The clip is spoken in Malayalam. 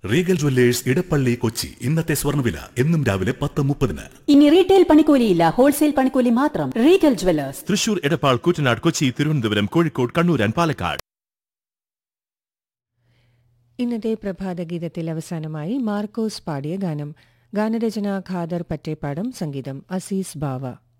Regal Jewellers Edappally Kochi. ഇന്നത്തെ സ്വർണ്ണവില എന്നും രാവിലെ 10:30. ഇനി റീറ്റെയിൽ പണിക്കൂലിയില്ല, ഹോൾസെയിൽ പണിക്കൂലി മാത്രം. Regal Jewellers, Thrissur, Edappal, Koottanad, Kochi, Thiruvananthapuram, Kozhikode, Kannur and Palakkad. ഇന്നത്തെ പ്രഭാതഗീതത്തിൽ അവസാനമായി മാർക്കോസ് പാടിയ ഗാനം. ഗാനരചന ഖാദർ പറ്റേപ്പാടം, സംഗീതം അസീസ് ബാവ.